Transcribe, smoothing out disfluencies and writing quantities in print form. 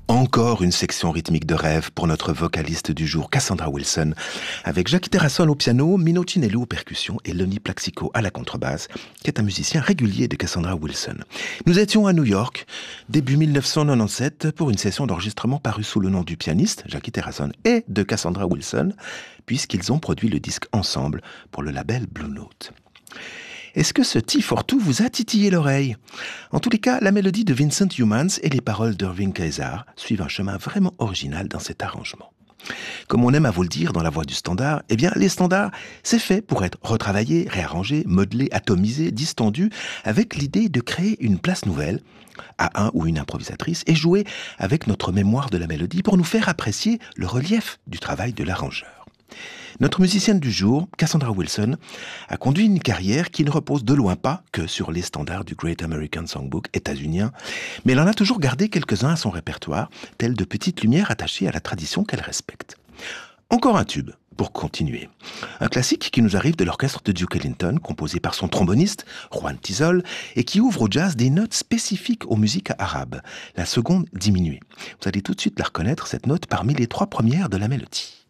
Encore une section rythmique de rêve pour notre vocaliste du jour, Cassandra Wilson, avec Jackie Terrasson au piano, Mino Cinello aux percussions et Lenny Plaxico à la contrebasse, qui est un musicien régulier de Cassandra Wilson. Nous étions à New York, début 1997, pour une session d'enregistrement parue sous le nom du pianiste, Jackie Terrasson, et de Cassandra Wilson, puisqu'ils ont produit le disque ensemble pour le label Blue Note. Est-ce que ce Tea for Two vous a titillé l'oreille? En tous les cas, la mélodie de Vincent Youmans et les paroles d'Irving Kaiser suivent un chemin vraiment original dans cet arrangement. Comme on aime à vous le dire dans la voix du standard, eh bien, les standards, c'est fait pour être retravaillés, réarrangés, modelés, atomisés, distendus, avec l'idée de créer une place nouvelle à un ou une improvisatrice et jouer avec notre mémoire de la mélodie pour nous faire apprécier le relief du travail de l'arrangeur. Notre musicienne du jour, Cassandra Wilson, a conduit une carrière qui ne repose de loin pas que sur les standards du Great American Songbook états-unien, mais elle en a toujours gardé quelques-uns à son répertoire, tels de petites lumières attachées à la tradition qu'elle respecte. Encore un tube, pour continuer. Un classique qui nous arrive de l'orchestre de Duke Ellington, composé par son tromboniste, Juan Tizol, et qui ouvre au jazz des notes spécifiques aux musiques arabes, la seconde diminuée. Vous allez tout de suite la reconnaître, cette note, parmi les trois premières de la mélodie.